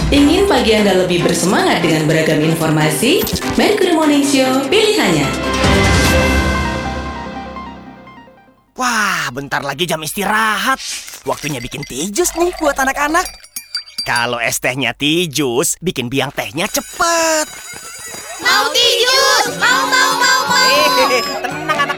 Ingin pagi Anda lebih bersemangat dengan beragam informasi? Mercury Morning Show pilihannya. Wah, bentar lagi jam istirahat. Waktunya bikin tijus nih buat anak-anak. Kalau es tehnya tijus, bikin biang tehnya cepet. Mau tijus! Mau! Tenang